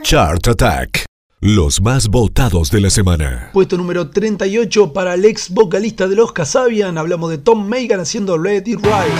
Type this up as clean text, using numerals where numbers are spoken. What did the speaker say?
Chart Attack. Los más votados de la semana. Puesto número 38 para el ex vocalista de los Kasabian. Hablamos de Tom Megan haciendo Let It Ride.